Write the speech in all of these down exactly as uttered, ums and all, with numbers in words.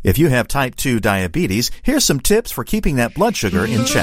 If you have type two diabetes, here's some tips for keeping that blood sugar in check.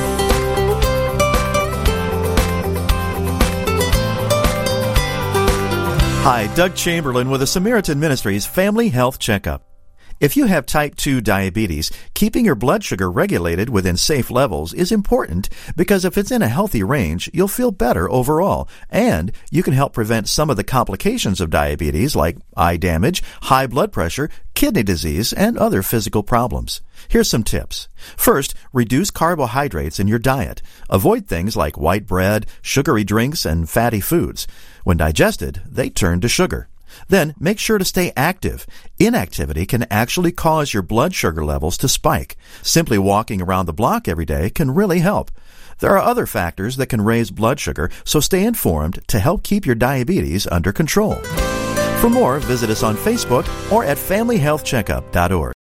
Hi, Doug Chamberlain with the Samaritan Ministries Family Health Checkup. If you have type two diabetes, keeping your blood sugar regulated within safe levels is important because if it's in a healthy range, you'll feel better overall, and you can help prevent some of the complications of diabetes like eye damage, high blood pressure, kidney disease, and other physical problems. Here's some tips. First, reduce carbohydrates in your diet. Avoid things like white bread, sugary drinks, and fatty foods. When digested, they turn to sugar. Then, make sure to stay active. Inactivity can actually cause your blood sugar levels to spike. Simply walking around the block every day can really help. There are other factors that can raise blood sugar, so stay informed to help keep your diabetes under control. For more, visit us on Facebook or at family health checkup dot org.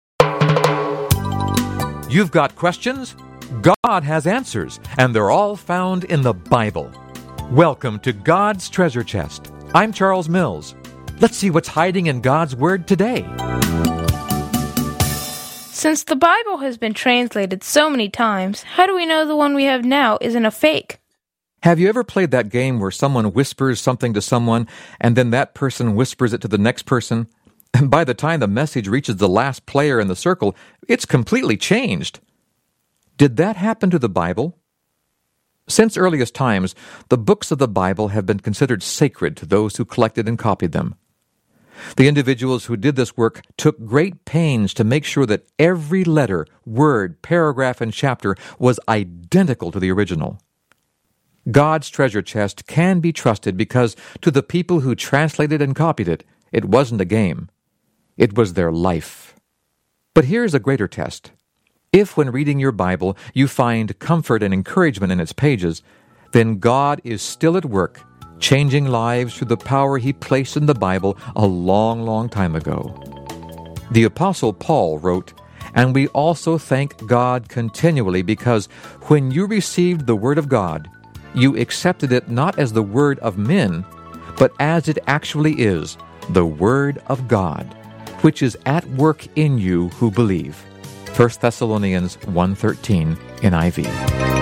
You've got questions? God has answers, and they're all found in the Bible. Welcome to God's Treasure Chest. I'm Charles Mills. Let's see what's hiding in God's Word today. Since the Bible has been translated so many times, how do we know the one we have now isn't a fake? Have you ever played that game where someone whispers something to someone, and then that person whispers it to the next person? And by the time the message reaches the last player in the circle, it's completely changed. Did that happen to the Bible? Since earliest times, the books of the Bible have been considered sacred to those who collected and copied them. The individuals who did this work took great pains to make sure that every letter, word, paragraph, and chapter was identical to the original. God's treasure chest can be trusted because to the people who translated and copied it, it wasn't a game. It was their life. But here's a greater test. If when reading your Bible you find comfort and encouragement in its pages, then God is still at work, changing lives through the power He placed in the Bible a long, long time ago. The Apostle Paul wrote, "And we also thank God continually because when you received the Word of God, you accepted it not as the word of men, but as it actually is, the Word of God, which is at work in you who believe." First Thessalonians one thirteen, N I V.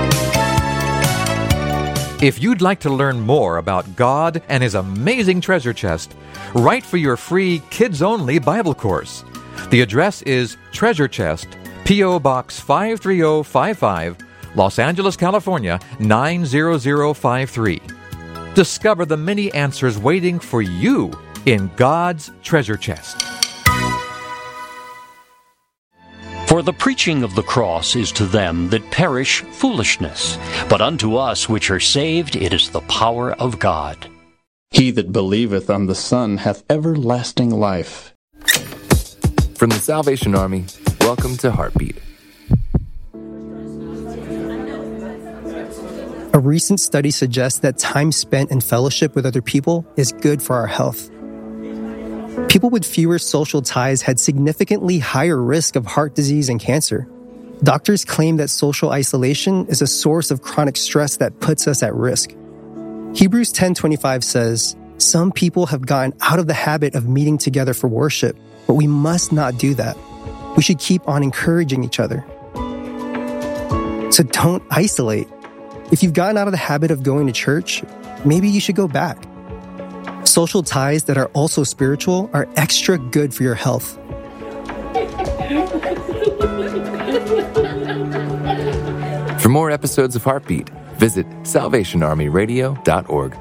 If you'd like to learn more about God and His amazing treasure chest, write for your free kids-only Bible course. The address is Treasure Chest, P O. Box five three zero five five, Los Angeles, California, nine zero zero five three. Discover the many answers waiting for you in God's treasure chest. For the preaching of the cross is to them that perish foolishness, but unto us which are saved it is the power of God. He that believeth on the Son hath everlasting life. From the Salvation Army, welcome to Heartbeat. A recent study suggests that time spent in fellowship with other people is good for our health. People with fewer social ties had significantly higher risk of heart disease and cancer. Doctors claim that social isolation is a source of chronic stress that puts us at risk. Hebrews ten twenty-five says, "Some people have gotten out of the habit of meeting together for worship, but we must not do that. We should keep on encouraging each other." So don't isolate. If you've gotten out of the habit of going to church, maybe you should go back. Social ties that are also spiritual are extra good for your health. For more episodes of Heartbeat, visit salvation army radio dot org.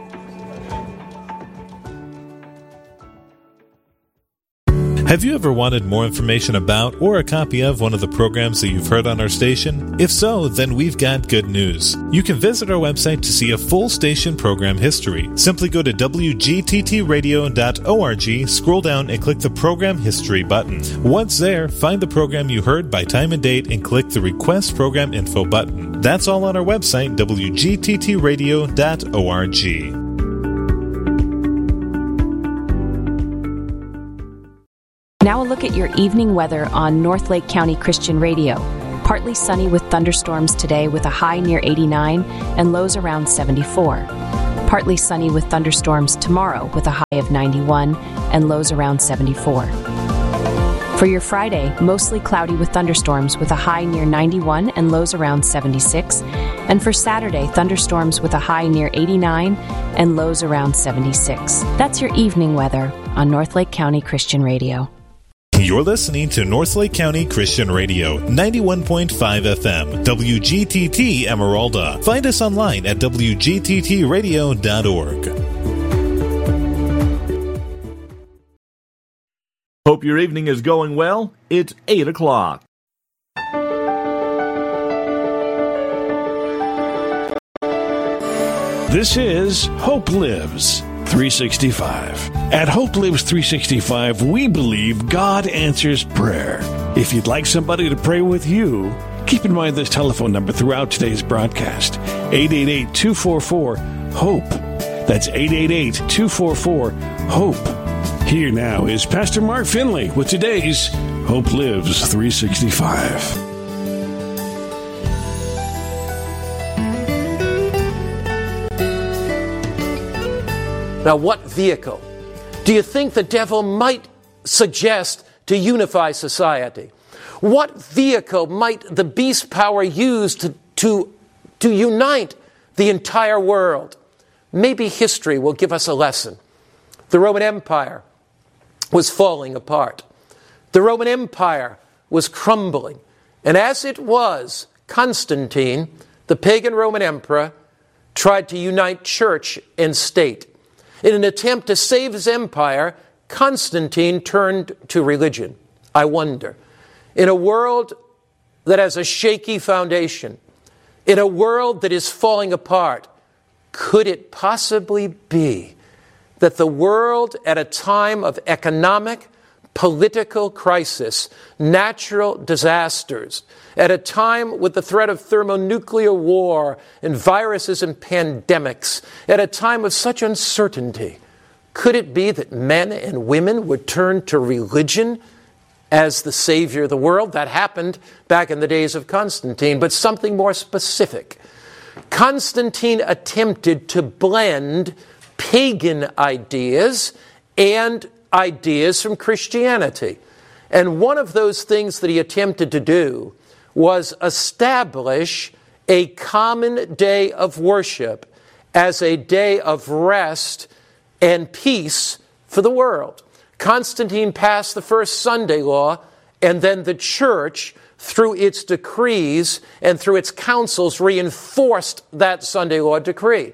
Have you ever wanted more information about or a copy of one of the programs that you've heard on our station? If so, then we've got good news. You can visit our website to see a full station program history. Simply go to w g t t radio dot org, scroll down and click the Program History button. Once there, find the program you heard by time and date and click the Request Program Info button. That's all on our website, w g t t radio dot org. Now a look at your evening weather on North Lake County Christian Radio. Partly sunny with thunderstorms today with a high near eighty-nine and lows around seventy-four. Partly sunny with thunderstorms tomorrow with a high of ninety-one and lows around seventy-four. For your Friday, mostly cloudy with thunderstorms with a high near ninety-one and lows around seventy-six. And for Saturday, thunderstorms with a high near eighty-nine and lows around seventy-six. That's your evening weather on Northlake County Christian Radio. You're listening to Northlake County Christian Radio, ninety-one point five F M, W G T T Emeralda. Find us online at w g t t radio dot org. Hope your evening is going well. It's eight o'clock. This is Hope Lives three sixty-five. At Hope Lives three sixty-five, we believe God answers prayer. If you'd like somebody to pray with you, keep in mind this telephone number throughout today's broadcast, eight eight eight, two four four, HOPE. That's eight eight eight, two four four, HOPE. Here now is Pastor Mark Finley with today's Hope Lives three sixty-five. Now, what vehicle do you think the devil might suggest to unify society? What vehicle might the beast power use to, to, to unite the entire world? Maybe history will give us a lesson. The Roman Empire was falling apart. The Roman Empire was crumbling. And as it was, Constantine, the pagan Roman emperor, tried to unite church and state. In an attempt to save his empire, Constantine turned to religion. I wonder, in a world that has a shaky foundation, in a world that is falling apart, could it possibly be that the world at a time of economic, political crisis, natural disasters, at a time with the threat of thermonuclear war and viruses and pandemics, at a time of such uncertainty, could it be that men and women would turn to religion as the savior of the world? That happened back in the days of Constantine, but something more specific. Constantine attempted to blend pagan ideas and ideas from Christianity. And one of those things that he attempted to do was establish a common day of worship as a day of rest and peace for the world. Constantine passed the first Sunday law, and then the church, through its decrees and through its councils, reinforced that Sunday law decree.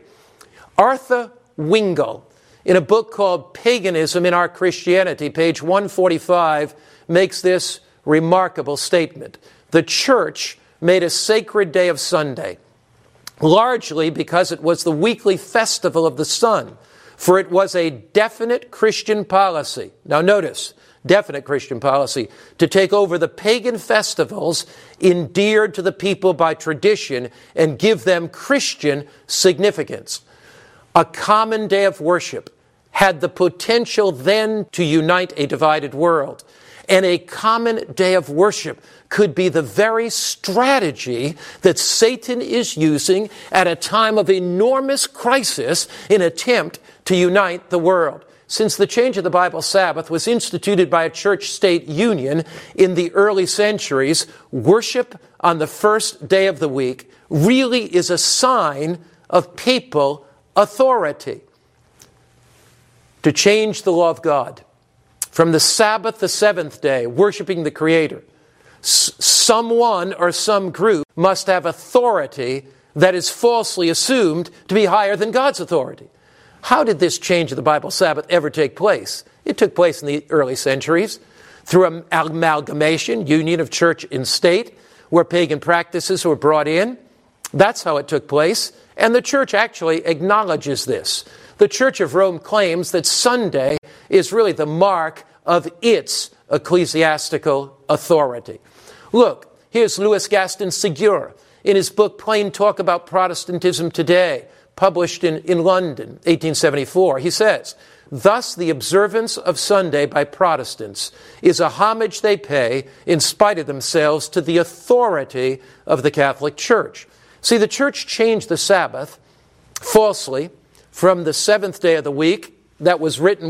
Arthur Wingle, in a book called Paganism in Our Christianity, page one forty-five, makes this remarkable statement. The church made a sacred day of Sunday, largely because it was the weekly festival of the sun, for it was a definite Christian policy. Now notice, definite Christian policy, to take over the pagan festivals endeared to the people by tradition and give them Christian significance. A common day of worship had the potential then to unite a divided world. And a common day of worship could be the very strategy that Satan is using at a time of enormous crisis in an attempt to unite the world. Since the change of the Bible Sabbath was instituted by a church-state union in the early centuries, worship on the first day of the week really is a sign of papal authority. To change the law of God from the Sabbath, the seventh day, worshiping the Creator, S- someone or some group must have authority that is falsely assumed to be higher than God's authority. How did this change of the Bible Sabbath ever take place? It took place in the early centuries through an amalgamation, union of church and state, where pagan practices were brought in. That's how it took place. And the church actually acknowledges this. The Church of Rome claims that Sunday is really the mark of its ecclesiastical authority. Look, here's Louis Gaston Ségur in his book Plain Talk About Protestantism Today, published in, in London, eighteen seventy-four. He says, "Thus the observance of Sunday by Protestants is a homage they pay, in spite of themselves, to the authority of the Catholic Church." See, the church changed the Sabbath falsely from the seventh day of the week that was written